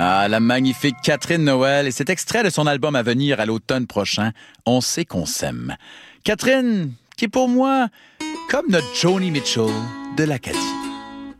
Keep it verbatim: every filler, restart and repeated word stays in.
Ah, la magnifique Catherine Noël et cet extrait de son album à venir à l'automne prochain, On sait qu'on s'aime. Catherine, qui est pour moi comme notre Joni Mitchell de l'Acadie.